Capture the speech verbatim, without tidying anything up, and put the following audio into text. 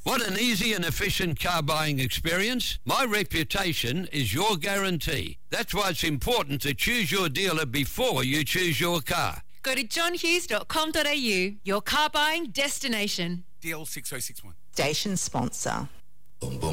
Want an easy and efficient car buying experience? My reputation is your guarantee. That's why it's important to choose your dealer before you choose your car. Go to john hughes dot com dot a u, your car buying destination. D L six oh six one. Station sponsor. Boom, boom.